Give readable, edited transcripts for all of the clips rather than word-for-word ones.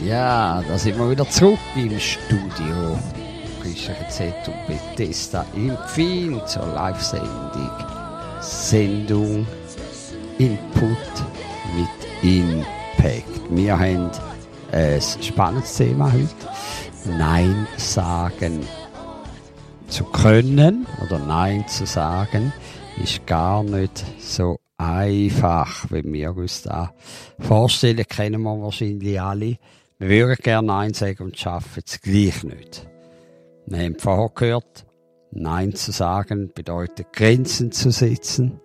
Ja, da sind wir wieder zurück im Studio. Christliche Z und Bethesda im Pfing zur Live-Sendung. Sendung Input mit Impact. Wir haben ein spannendes Thema heute. Nein sagen zu können oder Nein zu sagen ist gar nicht so einfach, wenn wir uns da vorstellen, kennen wir wahrscheinlich alle. Wir würden gerne Nein sagen und schaffen es gleich nicht. Wir haben vorher gehört, Nein zu sagen bedeutet Grenzen zu setzen.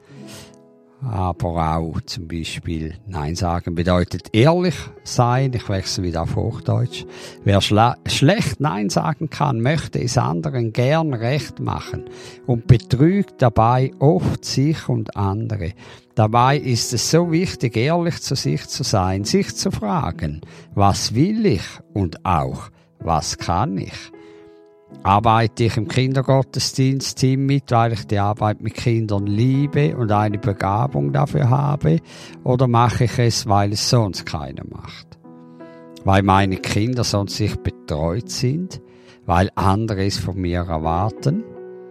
Aber auch zum Beispiel Nein sagen bedeutet ehrlich sein. Ich wechsle wieder auf Hochdeutsch. Wer schlecht Nein sagen kann, möchte es anderen gern recht machen und betrügt dabei oft sich und andere. Dabei ist es so wichtig, ehrlich zu sich zu sein, sich zu fragen, was will ich und auch, was kann ich? Arbeite ich im Kindergottesdienstteam mit, weil ich die Arbeit mit Kindern liebe und eine Begabung dafür habe? Oder mache ich es, weil es sonst keiner macht? Weil meine Kinder sonst nicht betreut sind? Weil andere es von mir erwarten?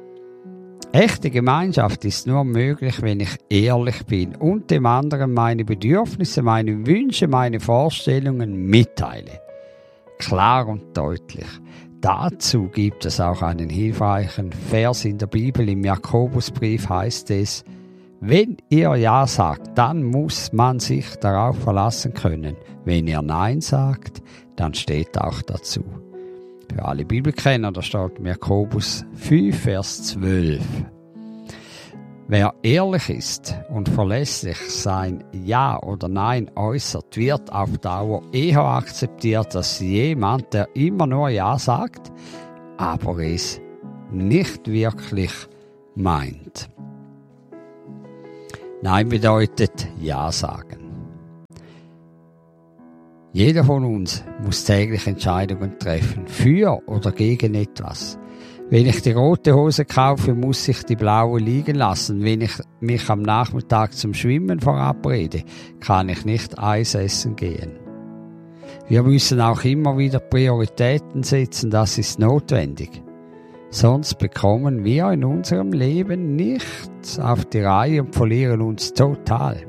Echte Gemeinschaft ist nur möglich, wenn ich ehrlich bin und dem anderen meine Bedürfnisse, meine Wünsche, meine Vorstellungen mitteile. Klar und deutlich. Dazu gibt es auch einen hilfreichen Vers in der Bibel. Im Jakobusbrief heißt es, wenn ihr Ja sagt, dann muss man sich darauf verlassen können. Wenn ihr Nein sagt, dann steht auch dazu. Für alle Bibelkenner, da steht im Jakobus 5, Vers 12. Wer ehrlich ist und verlässlich sein Ja oder Nein äußert, wird auf Dauer eher akzeptiert als jemand, der immer nur Ja sagt, aber es nicht wirklich meint. Nein bedeutet Ja sagen. Jeder von uns muss täglich Entscheidungen treffen, für oder gegen etwas. Wenn ich die rote Hose kaufe, muss ich die blaue liegen lassen. Wenn ich mich am Nachmittag zum Schwimmen verabrede, kann ich nicht Eis essen gehen. Wir müssen auch immer wieder Prioritäten setzen, das ist notwendig. Sonst bekommen wir in unserem Leben nichts auf die Reihe und verlieren uns total.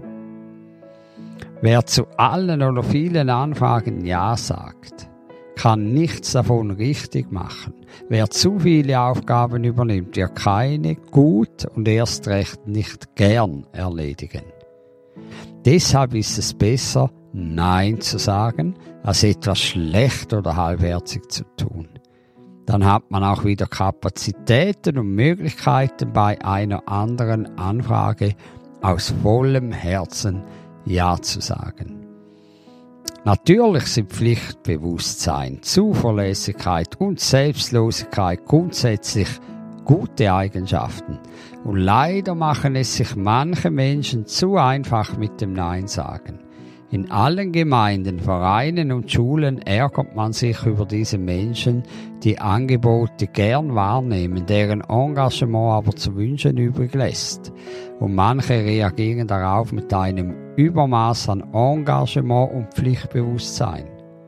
Wer zu allen oder vielen Anfragen Ja sagt, kann nichts davon richtig machen. Wer zu viele Aufgaben übernimmt, wird keine gut und erst recht nicht gern erledigen. Deshalb ist es besser, Nein zu sagen, als etwas schlecht oder halbherzig zu tun. Dann hat man auch wieder Kapazitäten und Möglichkeiten, bei einer anderen Anfrage aus vollem Herzen Ja zu sagen. Natürlich sind Pflichtbewusstsein, Zuverlässigkeit und Selbstlosigkeit grundsätzlich gute Eigenschaften. Und leider machen es sich manche Menschen zu einfach mit dem Nein sagen. In allen Gemeinden, Vereinen und Schulen ärgert man sich über diese Menschen, die Angebote gern wahrnehmen, deren Engagement aber zu wünschen übrig lässt. Und manche reagieren darauf mit einem Übermaß an Engagement und Pflichtbewusstsein.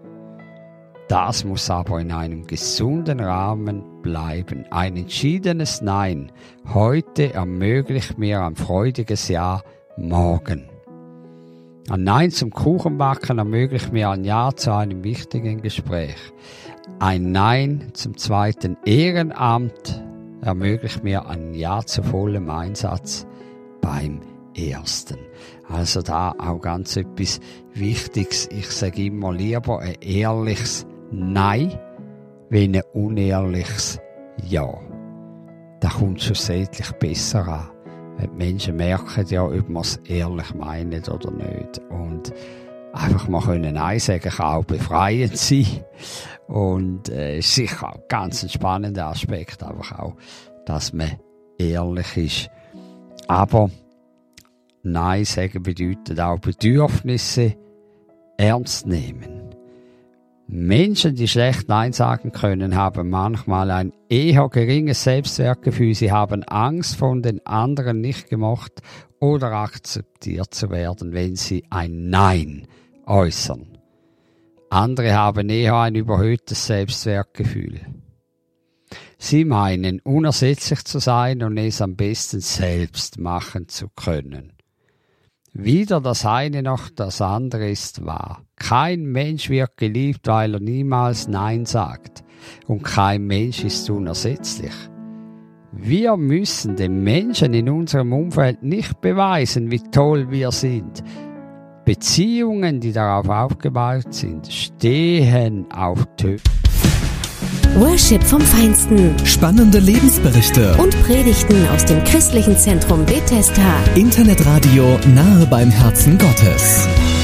Das muss aber in einem gesunden Rahmen bleiben. Ein entschiedenes Nein heute ermöglicht mir ein freudiges Ja morgen. Ein Nein zum Kuchenbacken ermöglicht mir ein Ja zu einem wichtigen Gespräch. Ein Nein zum zweiten Ehrenamt ermöglicht mir ein Ja zu vollem Einsatz beim ersten. Also da auch ganz etwas Wichtiges. Ich sage immer lieber ein ehrliches Nein, wie ein unehrliches Ja. Das kommt schlussendlich besser an. Die Menschen merken ja, ob man es ehrlich meinen oder nicht. Und einfach mal Nein sagen kann auch befreiend sein. Und ist sicher auch ganz ein spannender Aspekt, einfach auch, dass man ehrlich ist. Aber Nein sagen bedeutet auch Bedürfnisse ernst nehmen. Menschen, die schlecht Nein sagen können, haben manchmal ein eher geringes Selbstwertgefühl. Sie haben Angst, von den anderen nicht gemocht oder akzeptiert zu werden, wenn sie ein Nein äußern. Andere haben eher ein überhöhtes Selbstwertgefühl. Sie meinen, unersetzlich zu sein und es am besten selbst machen zu können. Weder das eine noch das andere ist wahr. Kein Mensch wird geliebt, weil er niemals Nein sagt. Und kein Mensch ist unersetzlich. Wir müssen den Menschen in unserem Umfeld nicht beweisen, wie toll wir sind. Beziehungen, die darauf aufgebaut sind, stehen auf Töpfen. Worship vom Feinsten. Spannende Lebensberichte Und Predigten aus dem christlichen Zentrum Bethesda. Internetradio nahe beim Herzen Gottes.